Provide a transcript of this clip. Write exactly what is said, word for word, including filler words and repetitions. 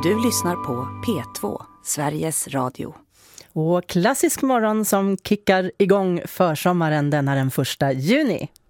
Du lyssnar på P två, Sveriges Radio. Och klassisk morgon som kickar igång försommaren denna den första juni.